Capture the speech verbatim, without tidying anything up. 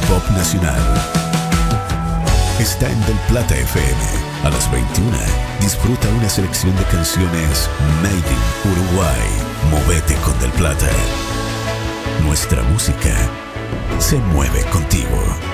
pop nacional. Está en Del Plata F M. A las veintiuna, disfruta una selección de canciones Made in Uruguay. Movete con Del Plata. Nuestra música se mueve contigo.